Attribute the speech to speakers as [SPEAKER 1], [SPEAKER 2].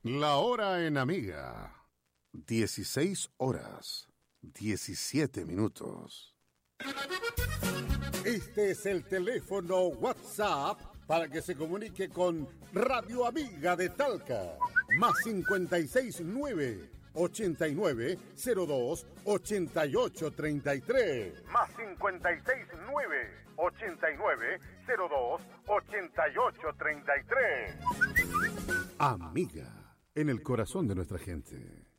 [SPEAKER 1] La hora en Amiga. 16 horas, 17 minutos.
[SPEAKER 2] Este es el teléfono WhatsApp para que se comunique con Radio Amiga de Talca. Más 569 8902 8833. Más 569 8902 8833.
[SPEAKER 1] Amiga, en el corazón de nuestra gente.